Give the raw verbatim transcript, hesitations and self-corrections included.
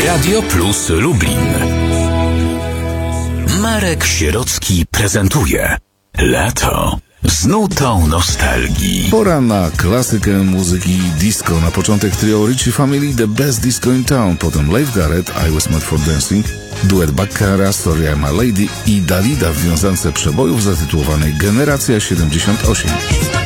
Radio Plus Lublin. Marek Sierocki prezentuje Lato z nutą nostalgii. Pora na klasykę muzyki disco. Na początek trio Ritchie Family, The Best Disco in Town, potem Leif Garrett, I Was Made for Dancing, duet Baccara, Sorry I'm a Lady i Dalida w wiązance przebojów zatytułowanej Generacja siedemdziesiąt osiem.